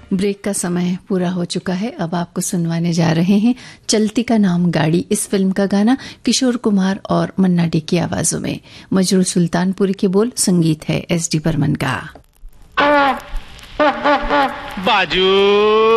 Break का समय पूरा हो चुका है। अब आपको सुनवाने जा रहे हैं चलती का नाम गाड़ी, इस फिल्म का गाना किशोर कुमार और मन्ना डे की आवाजों में। मजरूर सुल्तानपुरी के बोल, संगीत है एस डी बर्मन का। बाजू